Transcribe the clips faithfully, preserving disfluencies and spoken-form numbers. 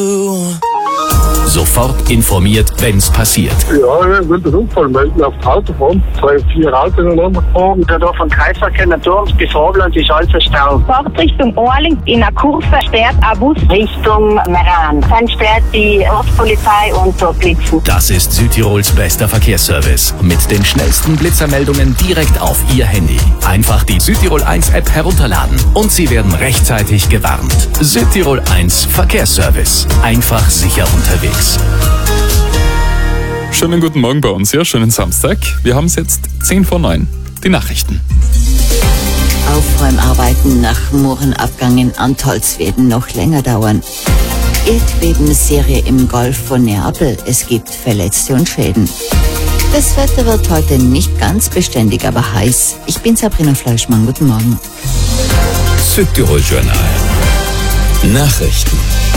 Sofort informiert, wenn's passiert. Ja, ich will den Unfall melden auf der Autobahn. Zwei, vier Autos ineinander gefahren. Der da vom Kreisverkehr Naturms bis Vorland ist alles verstaut. Fahrt Richtung Orling in einer Kurve, sperrt ein Bus Richtung Meran. Dann sperrt die Ortspolizei und dort blitzen. Das ist Südtirols bester Verkehrsservice. Mit den schnellsten Blitzermeldungen direkt auf Ihr Handy. Einfach die Südtirol eins App herunterladen und Sie werden rechtzeitig gewarnt. Südtirol eins Verkehrsservice. Einfach sicher unterwegs. Schönen guten Morgen bei uns, ja, schönen Samstag. Wir haben es jetzt zehn vor neun. Die Nachrichten. Aufräumarbeiten nach Murenabgang in Antholz werden noch länger dauern. Erdbebenserie im Golf von Neapel. Es gibt Verletzte und Schäden. Das Wetter wird heute nicht ganz beständig, aber heiß. Ich bin Sabrina Fleischmann. Guten Morgen. Südtirol Journal. Nachrichten.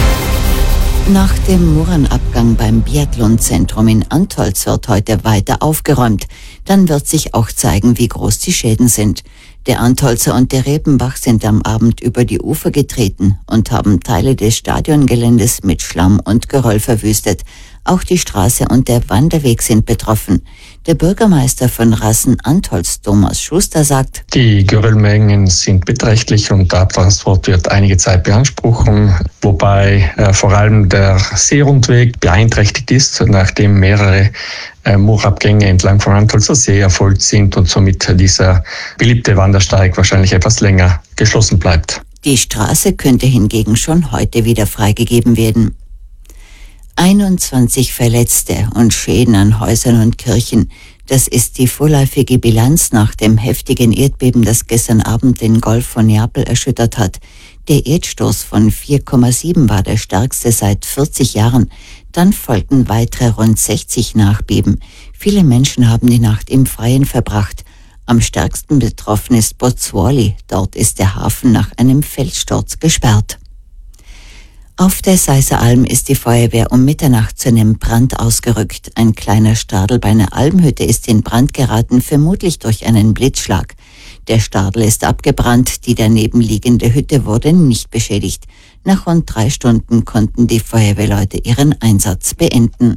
Nach dem Murenabgang beim Biathlonzentrum in Antholz wird heute weiter aufgeräumt. Dann wird sich auch zeigen, wie groß die Schäden sind. Der Antholzer und der Rebenbach sind am Abend über die Ufer getreten und haben Teile des Stadiongeländes mit Schlamm und Geröll verwüstet. Auch die Straße und der Wanderweg sind betroffen. Der Bürgermeister von Rassen-Antholz, Thomas Schuster, sagt: Die Geröllmengen sind beträchtlich und der Abtransport wird einige Zeit beanspruchen, wobei äh, vor allem der Seerundweg beeinträchtigt ist, nachdem mehrere äh, Murabgänge entlang von Antholzer See erfolgt sind und somit dieser beliebte Wandersteig wahrscheinlich etwas länger geschlossen bleibt. Die Straße könnte hingegen schon heute wieder freigegeben werden. einundzwanzig Verletzte und Schäden an Häusern und Kirchen. Das ist die vorläufige Bilanz nach dem heftigen Erdbeben, das gestern Abend den Golf von Neapel erschüttert hat. Der Erdstoß von vier Komma sieben war der stärkste seit vierzig Jahren. Dann folgten weitere rund sechzig Nachbeben. Viele Menschen haben die Nacht im Freien verbracht. Am stärksten betroffen ist Pozzuoli. Dort ist der Hafen nach einem Felssturz gesperrt. Auf der Seisser Alm ist die Feuerwehr um Mitternacht zu einem Brand ausgerückt. Ein kleiner Stadel bei einer Almhütte ist in Brand geraten, vermutlich durch einen Blitzschlag. Der Stadel ist abgebrannt, die daneben liegende Hütte wurde nicht beschädigt. Nach rund drei Stunden konnten die Feuerwehrleute ihren Einsatz beenden.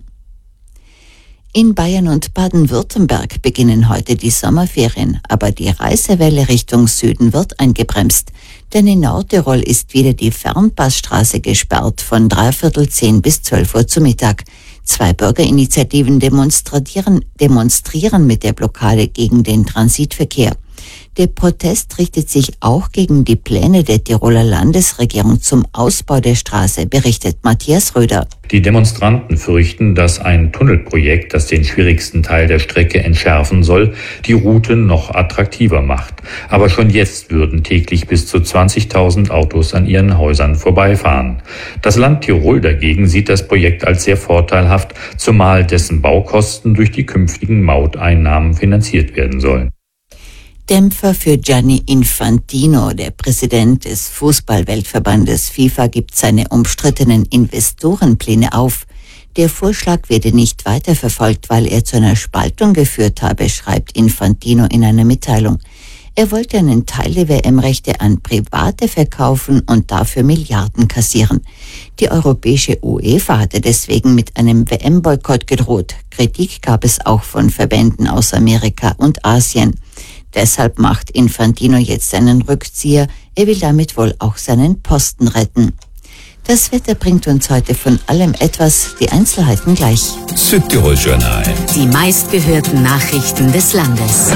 In Bayern und Baden-Württemberg beginnen heute die Sommerferien, aber die Reisewelle Richtung Süden wird eingebremst. Denn in Nordtirol ist wieder die Fernpassstraße gesperrt von dreiviertel zehn bis zwölf Uhr zu Mittag. Zwei Bürgerinitiativen demonstrieren, demonstrieren mit der Blockade gegen den Transitverkehr. Der Protest richtet sich auch gegen die Pläne der Tiroler Landesregierung zum Ausbau der Straße, berichtet Matthias Röder. Die Demonstranten fürchten, dass ein Tunnelprojekt, das den schwierigsten Teil der Strecke entschärfen soll, die Route noch attraktiver macht. Aber schon jetzt würden täglich bis zu zwanzigtausend Autos an ihren Häusern vorbeifahren. Das Land Tirol dagegen sieht das Projekt als sehr vorteilhaft, zumal dessen Baukosten durch die künftigen Mauteinnahmen finanziert werden sollen. Dämpfer für Gianni Infantino, der Präsident des Fußball-Weltverbandes FIFA, gibt seine umstrittenen Investorenpläne auf. Der Vorschlag werde nicht weiterverfolgt, weil er zu einer Spaltung geführt habe, schreibt Infantino in einer Mitteilung. Er wollte einen Teil der W M-Rechte an Private verkaufen und dafür Milliarden kassieren. Die europäische UEFA hatte deswegen mit einem W M-Boykott gedroht. Kritik gab es auch von Verbänden aus Amerika und Asien. Deshalb macht Infantino jetzt einen Rückzieher. Er will damit wohl auch seinen Posten retten. Das Wetter bringt uns heute von allem etwas, die Einzelheiten gleich. Südtirol Journal. Die meistgehörten Nachrichten des Landes.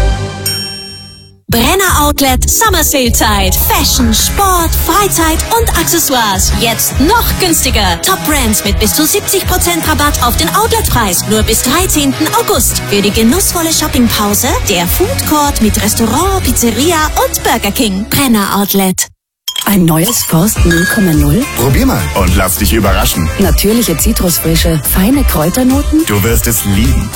Brenner Outlet Summer Sale Zeit. Fashion, Sport, Freizeit und Accessoires. Jetzt noch günstiger. Top Brands mit bis zu siebzig Prozent Rabatt auf den Outletpreis. Nur bis dreizehnten August. Für die genussvolle Shoppingpause der Food Court mit Restaurant, Pizzeria und Burger King. Brenner Outlet. Ein neues Forst null Komma null? Probier mal und lass dich überraschen. Natürliche Zitrusfrische, feine Kräuternoten? Du wirst es lieben.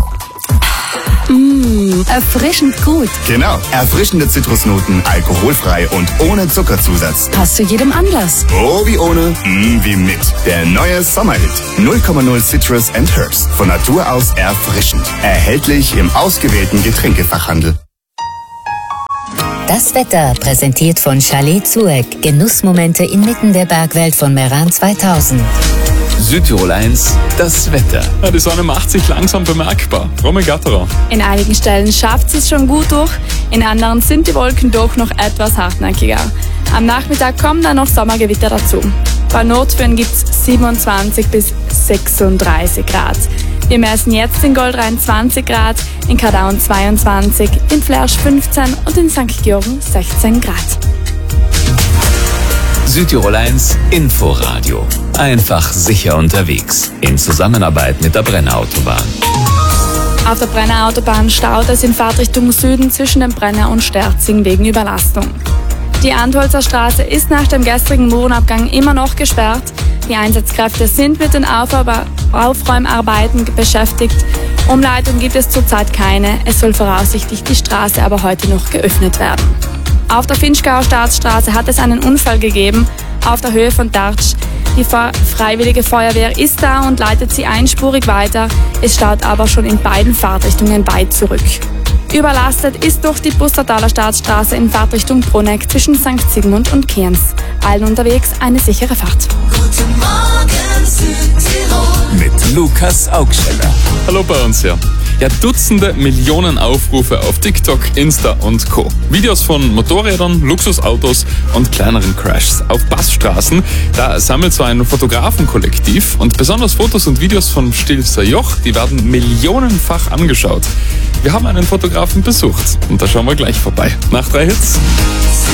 Mmh, erfrischend gut. Genau, erfrischende Zitrusnoten, alkoholfrei und ohne Zuckerzusatz. Passt zu jedem Anlass. Oh wie ohne, mm wie mit. Der neue Sommerhit. null Komma null Citrus and Herbs. Von Natur aus erfrischend. Erhältlich im ausgewählten Getränkefachhandel. Das Wetter, präsentiert von Chalet Zueck. Genussmomente inmitten der Bergwelt von Meran zweitausend. Südtirol eins, das Wetter. Ja, die Sonne macht sich langsam bemerkbar. Romy Gatterer. In einigen Stellen schafft sie es schon gut durch, in anderen sind die Wolken doch noch etwas hartnäckiger. Am Nachmittag kommen dann noch Sommergewitter dazu. Bei Nordföhn gibt es siebenundzwanzig bis sechsunddreißig Grad. Wir messen jetzt in Goldrhein zwanzig Grad, in Kadaun zweiundzwanzig, in Flersch fünfzehn und in Sankt Georgen sechzehn Grad. Südtirol eins Inforadio. Einfach sicher unterwegs. In Zusammenarbeit mit der Brenner Autobahn. Auf der Brenner Autobahn staut es in Fahrtrichtung Süden zwischen dem Brenner und Sterzing wegen Überlastung. Die Antholzer Straße ist nach dem gestrigen Murenabgang immer noch gesperrt. Die Einsatzkräfte sind mit den Aufräumarbeiten beschäftigt. Umleitung gibt es zurzeit keine. Es soll voraussichtlich die Straße aber heute noch geöffnet werden. Auf der Finchgauer Staatsstraße hat es einen Unfall gegeben, auf der Höhe von Dartsch. Die Freiwillige Feuerwehr ist da und leitet sie einspurig weiter. Es staut aber schon in beiden Fahrtrichtungen weit zurück. Überlastet ist durch die Bustertaler Staatsstraße in Fahrtrichtung Bruneck zwischen Sankt Sigmund und Cairns. Allen unterwegs eine sichere Fahrt. Guten Morgen, Südtirol. Mit Lukas Augsteller. Hallo bei uns hier. Ja, Dutzende Millionen Aufrufe auf TikTok, Insta und Co. Videos von Motorrädern, Luxusautos und kleineren Crashs auf Passstraßen. Da sammelt so ein Fotografenkollektiv und besonders Fotos und Videos von Stilfser Joch, die werden millionenfach angeschaut. Wir haben einen Fotografen besucht und da schauen wir gleich vorbei. Nach drei Hits.